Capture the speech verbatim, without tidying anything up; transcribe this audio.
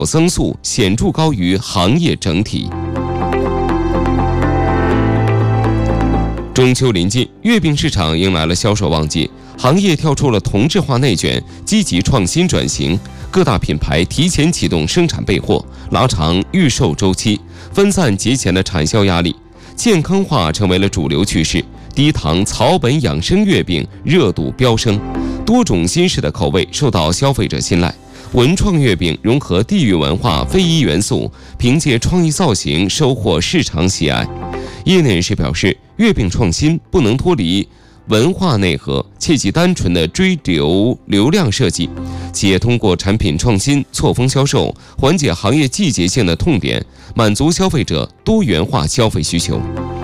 增速显著高于行业整体。中秋临近，月饼市场迎来了销售旺季，行业跳出了同质化内卷，积极创新转型。各大品牌提前启动生产备货，拉长预售周期，分散节前的产销压力。健康化成为了主流趋势，低糖草本养生月饼热度飙升，多种新式的口味受到消费者青睐。文创月饼融合地域文化非遗元素，凭借创意造型收获市场喜爱。业内人士表示，月饼创新不能脱离文化内核，切忌单纯的追流流量设计。企业通过产品创新、错峰销售，缓解行业季节性的痛点，满足消费者多元化消费需求。